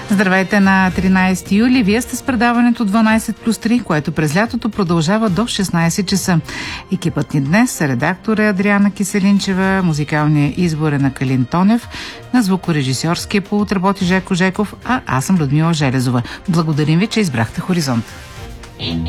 Здравейте на 13 юли. Вие сте с предаването 12+3, което през лятото продължава до 16 часа. Екипът ни днес, редактор е Адриана Киселинчева, музикалният избор е на Калин Тонев, на звукорежисьорския пулт работи Жеко Жеков, а аз съм Людмила Железова. Благодарим ви, че избрахте Хоризонт.